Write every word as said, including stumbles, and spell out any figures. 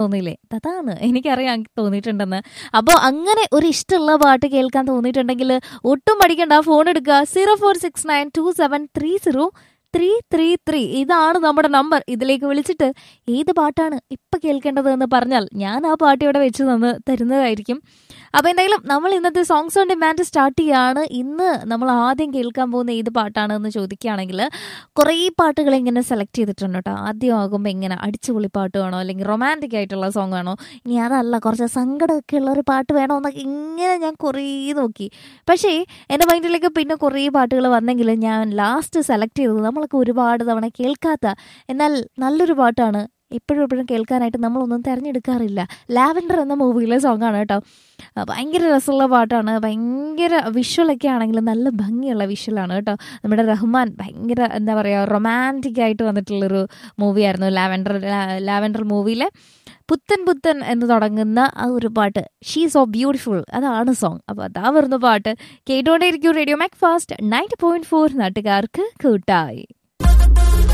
തോന്നിയില്ലേ? അതാണ് എനിക്കറിയാം തോന്നിയിട്ടുണ്ടെന്ന്. അപ്പോൾ അങ്ങനെ ഒരു ഇഷ്ടമുള്ള പാട്ട് കേൾക്കാൻ തോന്നിയിട്ടുണ്ടെങ്കിൽ ഒട്ടും പഠിക്കണ്ട, ഫോൺ എടുക്കുക. Zero four six nine to seven three zero three three three ഇതാണ് നമ്മുടെ നമ്പർ. ഇതിലേക്ക് വിളിച്ചിട്ട് ഏത് പാട്ടാണ് ഇപ്പം കേൾക്കേണ്ടത് എന്ന് പറഞ്ഞാൽ ഞാൻ ആ പാട്ട് ഇവിടെ വെച്ച് തന്ന് തരുന്നതായിരിക്കും. അപ്പോൾ എന്തായാലും നമ്മൾ ഇന്നത്തെ സോങ്സ് ഓൺ ഡിമാൻഡ് സ്റ്റാർട്ട് ചെയ്യുകയാണ്. ഇന്ന് നമ്മൾ ആദ്യം കേൾക്കാൻ പോകുന്ന ഏത് പാട്ടാണ് എന്ന് ചോദിക്കുകയാണെങ്കിൽ കുറേ പാട്ടുകൾ ഇങ്ങനെ സെലക്ട് ചെയ്തിട്ടുണ്ട് കേട്ടോ. ആദ്യം ആകുമ്പോൾ ഇങ്ങനെ അടിച്ചുപൊളി പാട്ട് വേണോ, അല്ലെങ്കിൽ റൊമാൻറ്റിക് ആയിട്ടുള്ള സോങ് വേണോ, ഇനി അതല്ല കുറച്ച് സങ്കടമൊക്കെ ഉള്ള ഒരു പാട്ട് വേണോ എന്നൊക്കെ ഇങ്ങനെ ഞാൻ കുറേ നോക്കി. പക്ഷേ എൻ്റെ മൈൻഡിലേക്ക് പിന്നെ കുറേ പാട്ടുകൾ വന്നെങ്കിൽ ഞാൻ ലാസ്റ്റ് സെലക്ട് ചെയ്തത് നമ്മളൊക്കെ ഒരുപാട് തവണ കേൾക്കാത്ത എന്നാൽ നല്ലൊരു പാട്ടാണ്. എപ്പോഴും എപ്പോഴും കേൾക്കാനായിട്ട് നമ്മളൊന്നും തിരഞ്ഞെടുക്കാറില്ല. ലാവൻഡർ എന്ന മൂവിയിലെ സോങ്ങാണ് കേട്ടോ. ഭയങ്കര രസമുള്ള പാട്ടാണ്. ഭയങ്കര വിഷ്വലൊക്കെ ആണെങ്കിലും നല്ല ഭംഗിയുള്ള വിഷ്വലാണ് കേട്ടോ. നമ്മുടെ റഹ്മാൻ ഭയങ്കര എന്താ പറയുക റൊമാൻറ്റിക് ആയിട്ട് വന്നിട്ടുള്ളൊരു മൂവിയായിരുന്നു ലാവൻഡർ. ലാവൻഡർ മൂവിയിലെ പുത്തൻ പുത്തൻ എന്ന് തുടങ്ങുന്ന ആ ഒരു പാട്ട്, ഷീ സോ ബ്യൂട്ടിഫുൾ, അതാണ് സോങ്. അപ്പോൾ അതാ വരുന്ന പാട്ട് കേട്ടോണ്ടേയിരിക്കും. Radio Mac fast ninety point four നാട്ടുകാർക്ക് കൂട്ടായി.